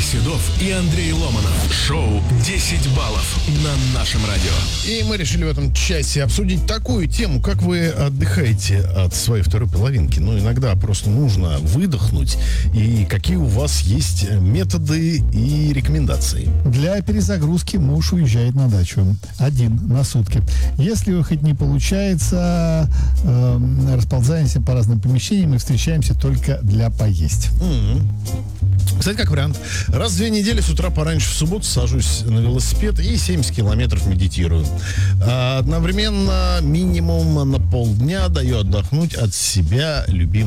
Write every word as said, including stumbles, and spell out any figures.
Седов и Андрей Ломанов. Шоу десять баллов на нашем радио. И мы решили в этом часе обсудить такую тему, как вы отдыхаете от своей второй половинки. Ну, иногда просто нужно выдохнуть. И какие у вас есть методы и рекомендации? Для перезагрузки муж уезжает на дачу. Один на сутки. Если выход не получается, э, расползаемся по разным помещениям и встречаемся только для поесть. Mm-hmm. Кстати, как вариант. Раз в две недели с утра пораньше в субботу сажусь на велосипед и семьдесят километров медитирую. А одновременно минимум на полдня даю отдохнуть от себя любимого.